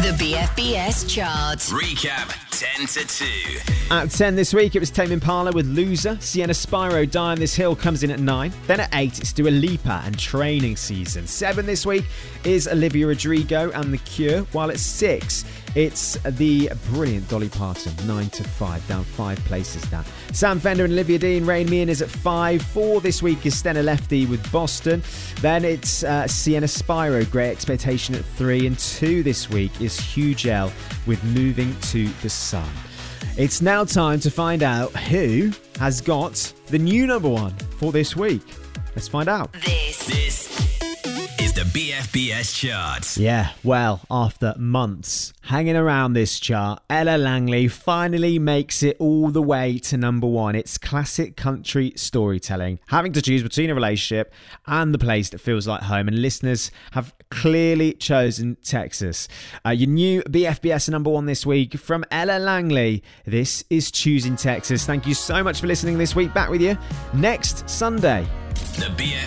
The BFBS chart. Recap 10 to 2. At 10 this week, it was Tame Impala with Loser. Sienna Spyro, Die on This Hill comes in at 9. Then at 8, it's Dua Lipa and Training Season. 7 this week is Olivia Rodrigo and The Cure. While at 6, it's the brilliant Dolly Parton, 9 to 5, down 5 places now. Sam Fender and Olivia Dean, Rain Me In is at 5. 4 this week is Stena Lefty with Boston. Then it's Sienna Spyro, Great Expectation at 3. And 2 this week is Huge L with Moving to the Sun. It's now time to find out who has got the new number 1 for this week. Let's find out. This is the BFBS chart. Yeah, well, after months hanging around this chart, Ella Langley finally makes it all the way to number 1. It's classic country storytelling, having to choose between a relationship and the place that feels like home, and listeners have clearly chosen Texas. Your new BFBS number 1 this week from Ella Langley. This is Choosing Texas. Thank you so much for listening this week. Back with you next Sunday. The BFBS